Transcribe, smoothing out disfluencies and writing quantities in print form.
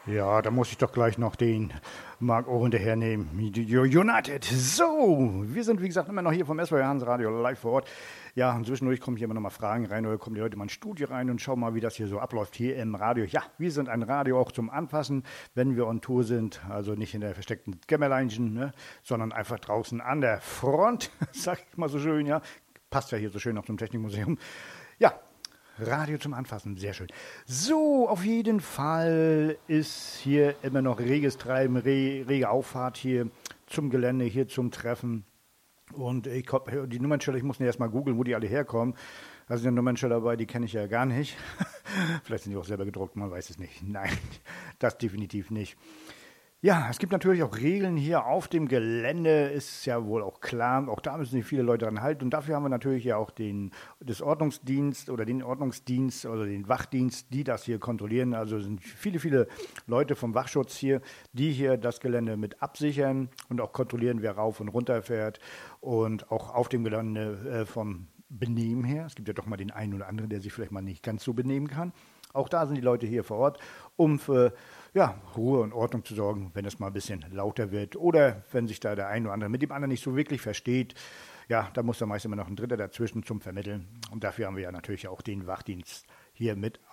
Ja, da muss ich doch gleich noch den Marc O hinterhernehmen. United. So, wir sind wie gesagt immer noch hier vom SWR Hans Radio live vor Ort. Ja, und zwischendurch kommen hier immer noch mal Fragen rein oder kommen die Leute mal ins Studio rein und schauen mal, wie das hier so abläuft hier im Radio. Ja, wir sind ein Radio auch zum Anfassen, wenn wir on Tour sind. Also nicht in der versteckten Kämmerleinchen, ne, sondern einfach draußen an der Front, sag ich mal so schön, ja. Passt ja hier so schön auf zum Technikmuseum. Ja, Radio zum Anfassen, sehr schön. So, auf jeden Fall ist hier immer noch reges Treiben, rege Auffahrt hier zum Gelände, hier zum Treffen. Und die Nummernschilder, ich muss erst mal googeln, wo die alle herkommen. Da sind ja Nummernschilder dabei, die kenne ich ja gar nicht. Vielleicht sind die auch selber gedruckt, man weiß es nicht. Nein, das definitiv nicht. Ja, es gibt natürlich auch Regeln hier auf dem Gelände, ist ja wohl auch klar. Auch da müssen sich viele Leute dran halten. Und dafür haben wir natürlich ja auch den Ordnungsdienst oder den Wachdienst, die das hier kontrollieren. Also sind viele Leute vom Wachschutz hier, die hier das Gelände mit absichern und auch kontrollieren, wer rauf und runter fährt. Und auch auf dem Gelände vom Benehmen her. Es gibt ja doch mal den einen oder anderen, der sich vielleicht mal nicht ganz so benehmen kann. Auch da sind die Leute hier vor Ort, um für Ruhe und Ordnung zu sorgen, wenn es mal ein bisschen lauter wird oder wenn sich da der eine oder andere mit dem anderen nicht so wirklich versteht. Ja, da muss da meist immer noch ein Dritter dazwischen zum Vermitteln. Und dafür haben wir ja natürlich auch den Wachdienst hier mit